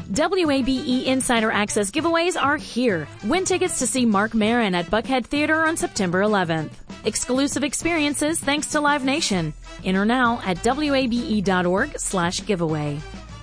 WABE Insider Access giveaways are here. Win tickets to see Marc Maron at Buckhead Theater on September 11th. Exclusive experiences thanks to Live Nation. Enter now at wabe.org/giveaway.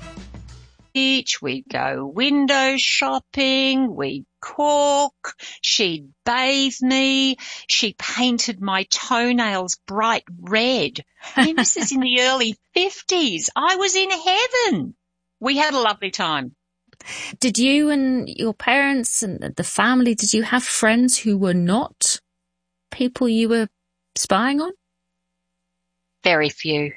We'd go window shopping, we'd cook, she'd bathe me, she painted my toenails bright red. I mean, this is in the early 50s. I was in heaven. We had a lovely time. Did you and your parents and the family, did you have friends who were not people you were spying on? Very few.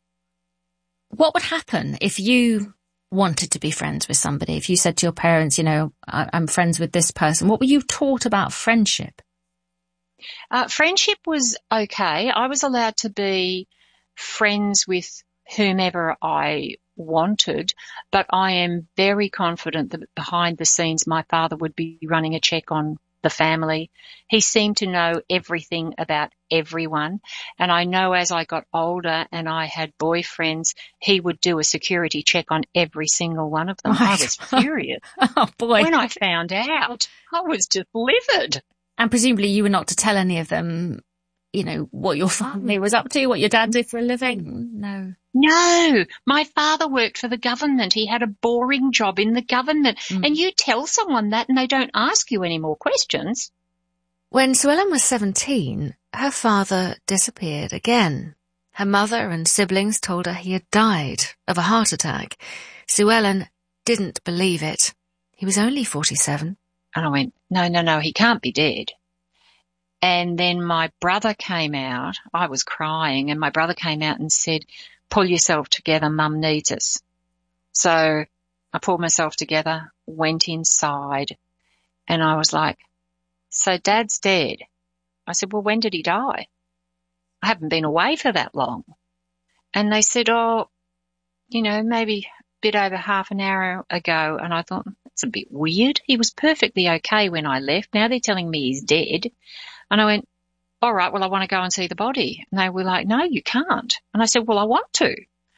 What would happen if you wanted to be friends with somebody? If you said to your parents, I'm friends with this person, what were you taught about friendship? Friendship was okay. I was allowed to be friends with whomever I wanted, but I am very confident that behind the scenes my father would be running a check on the family. He seemed to know everything about everyone, and I know as I got older and I had boyfriends, he would do a security check on every single one of them. Right. I was furious. Oh boy. When I found out, I was just livid. And presumably you were not to tell any of them, what your family was up to, what your dad did for a living? No, my father worked for the government. He had a boring job in the government. And you tell someone that and they don't ask you any more questions. When Sue Ellen was 17, her father disappeared again. Her mother and siblings told her he had died of a heart attack. Sue Ellen didn't believe it. He was only 47. And I went, no, he can't be dead. And then my brother came out. I was crying, and my brother came out and said, pull yourself together, Mum needs us. So I pulled myself together, went inside, and I was like, so Dad's dead. I said, well, when did he die? I haven't been away for that long. And they said, maybe a bit over half an hour ago. And I thought, that's a bit weird. He was perfectly okay when I left. Now they're telling me he's dead. And I went, all right, well, I want to go and see the body. And they were like, no, you can't. And I said, well, I want to.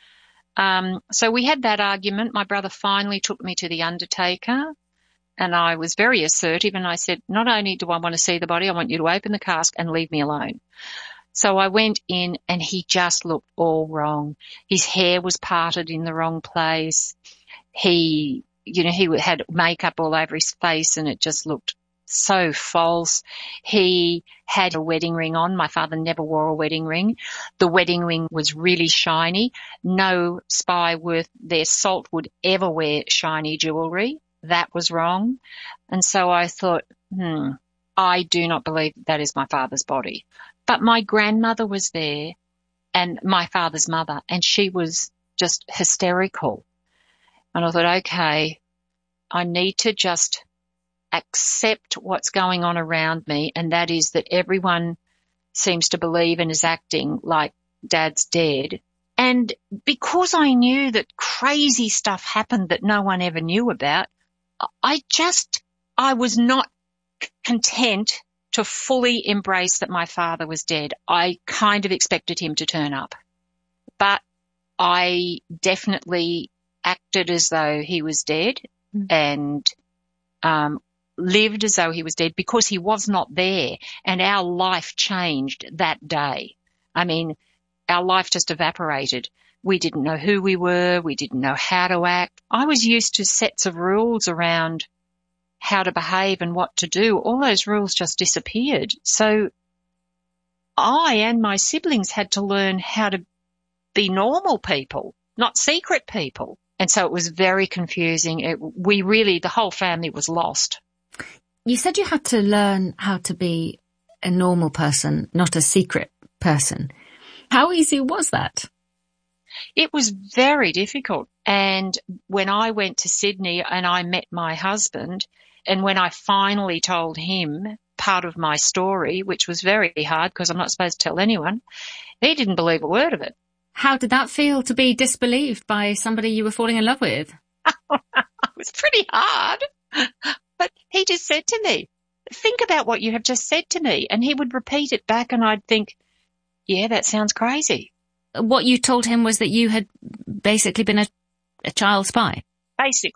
So we had that argument. My brother finally took me to the undertaker, and I was very assertive. And I said, not only do I want to see the body, I want you to open the casket and leave me alone. So I went in, and he just looked all wrong. His hair was parted in the wrong place. He had makeup all over his face, and it just looked so false. He had a wedding ring on. My father never wore a wedding ring. The wedding ring was really shiny. No spy worth their salt would ever wear shiny jewellery. That was wrong. And so I thought, I do not believe that is my father's body. But my grandmother was there, and my father's mother, and she was just hysterical. And I thought, okay, I need to just accept what's going on around me, and that is that everyone seems to believe and is acting like Dad's dead. And because I knew that crazy stuff happened that no one ever knew about, I was not content to fully embrace that my father was dead. I kind of expected him to turn up, but I definitely acted as though he was dead and lived as though he was dead because he was not there, and our life changed that day. I mean, our life just evaporated. We didn't know who we were. We didn't know how to act. I was used to sets of rules around how to behave and what to do. All those rules just disappeared. So I and my siblings had to learn how to be normal people, not secret people. And so it was very confusing. The whole family was lost. You said you had to learn how to be a normal person, not a secret person. How easy was that? It was very difficult. And when I went to Sydney and I met my husband, and when I finally told him part of my story, which was very hard because I'm not supposed to tell anyone, he didn't believe a word of it. How did that feel to be disbelieved by somebody you were falling in love with? It was pretty hard. But he just said to me, think about what you have just said to me. And he would repeat it back and I'd think, yeah, that sounds crazy. What you told him was that you had basically been a child spy? Basically.